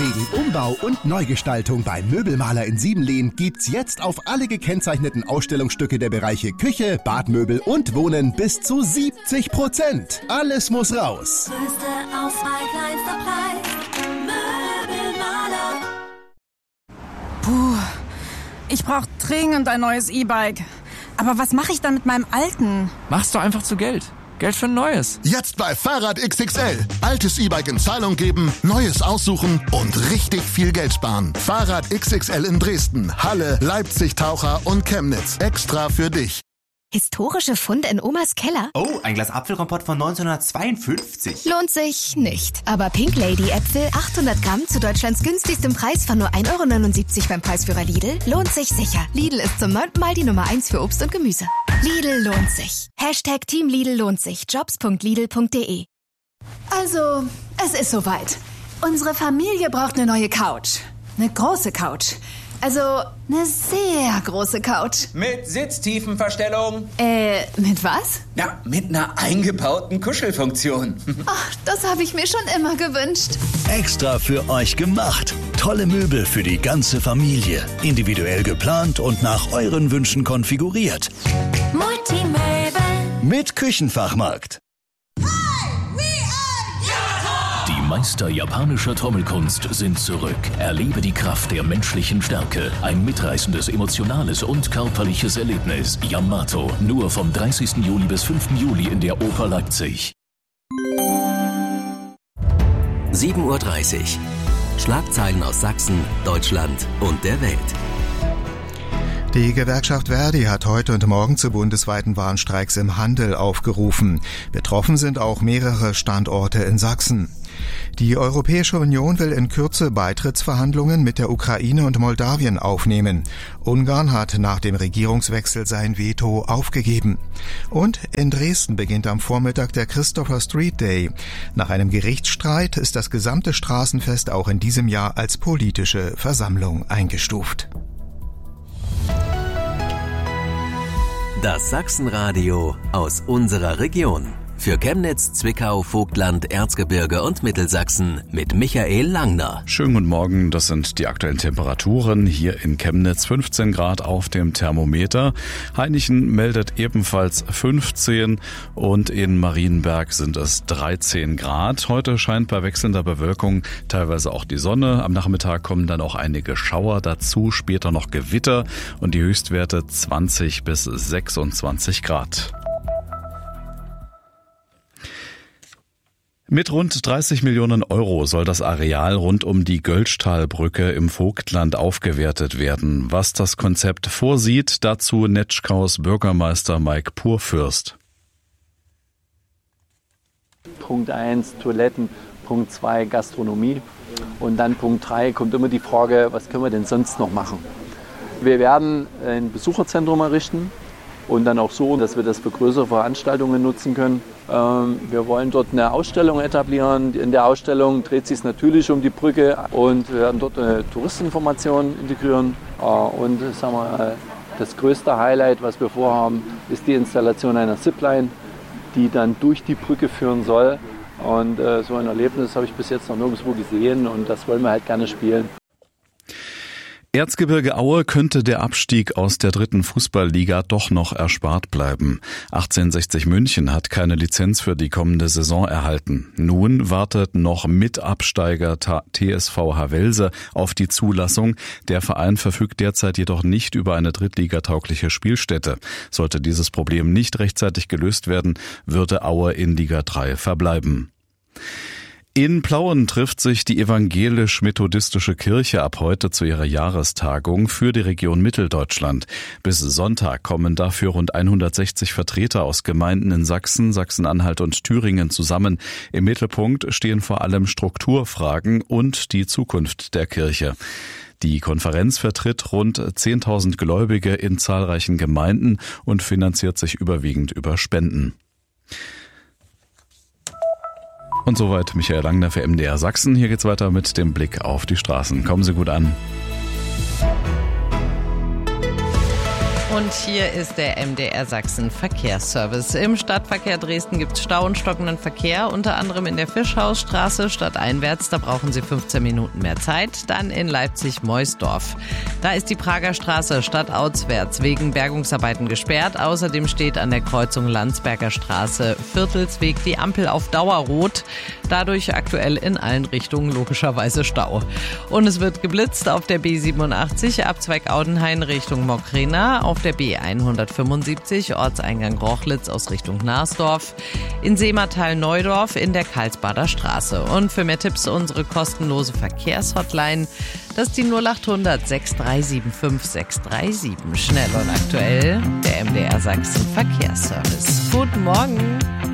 Wegen Umbau und Neugestaltung beim Möbelmaler in Siebenlehn gibt's jetzt auf alle gekennzeichneten Ausstellungsstücke der Bereiche Küche, Badmöbel und Wohnen bis zu 70%. Alles muss raus. Größte Auswahl, kleinster Preis. Möbelmaler. Puh, ich brauche dringend ein neues E-Bike. Aber was mache ich dann mit meinem alten? Machst du einfach zu Geld. Geld für ein neues. Jetzt bei Fahrrad XXL. Altes E-Bike in Zahlung geben, neues aussuchen und richtig viel Geld sparen. Fahrrad XXL in Dresden, Halle, Leipzig, Taucher und Chemnitz. Extra für dich. Historische Funde in Omas Keller? Oh, ein Glas Apfelkompott von 1952. Lohnt sich nicht. Aber Pink Lady Äpfel 800 Gramm zu Deutschlands günstigstem Preis von nur 1,79 € beim Preisführer Lidl lohnt sich sicher. Lidl ist zum 9. Mal die Nummer 1 für Obst und Gemüse. Lidl lohnt sich. Hashtag Team Lidl lohnt sich. Jobs.lidl.de. Also, es ist soweit. Unsere Familie braucht eine neue Couch. Eine große Couch. Also, eine sehr große Couch. Mit Sitztiefenverstellung. Mit was? Ja, mit einer eingebauten Kuschelfunktion. Ach, das habe ich mir schon immer gewünscht. Extra für euch gemacht. Tolle Möbel für die ganze Familie. Individuell geplant und nach euren Wünschen konfiguriert. Multimöbel. Mit Küchenfachmarkt. Die Meister japanischer Trommelkunst sind zurück. Erlebe die Kraft der menschlichen Stärke. Ein mitreißendes, emotionales und körperliches Erlebnis. Yamato. Nur vom 30. Juli bis 5. Juli in der Oper Leipzig. 7:30 Uhr. Schlagzeilen aus Sachsen, Deutschland und der Welt. Die Gewerkschaft Verdi hat heute und morgen zu bundesweiten Warnstreiks im Handel aufgerufen. Betroffen sind auch mehrere Standorte in Sachsen. Die Europäische Union will in Kürze Beitrittsverhandlungen mit der Ukraine und Moldawien aufnehmen. Ungarn hat nach dem Regierungswechsel sein Veto aufgegeben. Und in Dresden beginnt am Vormittag der Christopher Street Day. Nach einem Gerichtsstreit ist das gesamte Straßenfest auch in diesem Jahr als politische Versammlung eingestuft. Das Sachsenradio aus unserer Region. Für Chemnitz, Zwickau, Vogtland, Erzgebirge und Mittelsachsen mit Michael Langner. Schönen guten Morgen, das sind die aktuellen Temperaturen. Hier in Chemnitz 15 Grad auf dem Thermometer. Hainichen meldet ebenfalls 15 und in Marienberg sind es 13 Grad. Heute scheint bei wechselnder Bewölkung teilweise auch die Sonne. Am Nachmittag kommen dann auch einige Schauer dazu, später noch Gewitter und die Höchstwerte 20 bis 26 Grad. Mit rund 30 Millionen Euro soll das Areal rund um die Göllstahlbrücke im Vogtland aufgewertet werden. Was das Konzept vorsieht, dazu Netschkaus Bürgermeister Mike Purfürst. Punkt 1 Toiletten, Punkt 2 Gastronomie und dann Punkt 3 kommt immer die Frage, was können wir denn sonst noch machen? Wir werden ein Besucherzentrum errichten und dann auch so, dass wir das für größere Veranstaltungen nutzen können. Wir wollen dort eine Ausstellung etablieren. In der Ausstellung dreht sich es natürlich um die Brücke und wir werden dort eine Touristinformation integrieren. Und sagen wir, das größte Highlight, was wir vorhaben, ist die Installation einer Zipline, die dann durch die Brücke führen soll. Und so ein Erlebnis habe ich bis jetzt noch nirgendwo gesehen und das wollen wir halt gerne spielen. Erzgebirge Aue könnte der Abstieg aus der 3. Fußballliga doch noch erspart bleiben. 1860 München hat keine Lizenz für die kommende Saison erhalten. Nun wartet noch Mitabsteiger TSV Havelse auf die Zulassung. Der Verein verfügt derzeit jedoch nicht über eine drittligataugliche Spielstätte. Sollte dieses Problem nicht rechtzeitig gelöst werden, würde Aue in Liga 3 verbleiben. In Plauen trifft sich die evangelisch-methodistische Kirche ab heute zu ihrer Jahrestagung für die Region Mitteldeutschland. Bis Sonntag kommen dafür rund 160 Vertreter aus Gemeinden in Sachsen, Sachsen-Anhalt und Thüringen zusammen. Im Mittelpunkt stehen vor allem Strukturfragen und die Zukunft der Kirche. Die Konferenz vertritt rund 10.000 Gläubige in zahlreichen Gemeinden und finanziert sich überwiegend über Spenden. Und soweit Michael Langner für MDR Sachsen. Hier geht's weiter mit dem Blick auf die Straßen. Kommen Sie gut an. Und hier ist der MDR Sachsen Verkehrsservice. Im Stadtverkehr Dresden gibt es Stau und stockenden Verkehr, unter anderem in der Fischhausstraße stadteinwärts. Da brauchen Sie 15 Minuten mehr Zeit. Dann in Leipzig-Meusdorf. Da ist die Prager Straße stadtauswärts wegen Bergungsarbeiten gesperrt. Außerdem steht an der Kreuzung Landsberger Straße Viertelsweg die Ampel auf Dauerrot. Dadurch aktuell in allen Richtungen logischerweise Stau. Und es wird geblitzt auf der B87 Abzweig Audenhain Richtung Mockrena, auf der B175 Ortseingang Rochlitz aus Richtung Narsdorf, in Seematal-Neudorf in der Karlsbader Straße. Und für mehr Tipps unsere kostenlose Verkehrshotline, das ist die 0800 6375 637. Schnell und aktuell, der MDR Sachsen Verkehrsservice. Guten Morgen.